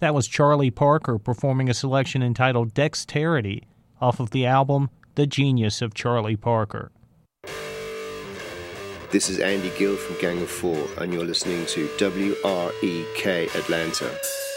That was Charlie Parker performing a selection entitled Dexterity off of the album The Genius of Charlie Parker. This is Andy Gill from Gang of Four, and you're listening to WREK Atlanta.